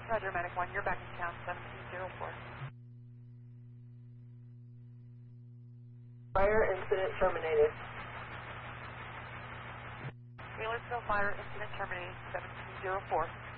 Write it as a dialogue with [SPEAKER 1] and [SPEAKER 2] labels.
[SPEAKER 1] Roger, Medic 1, you're back in town, 1704.
[SPEAKER 2] Fire incident terminated.
[SPEAKER 1] Wheelersville Fire incident terminated, 1704.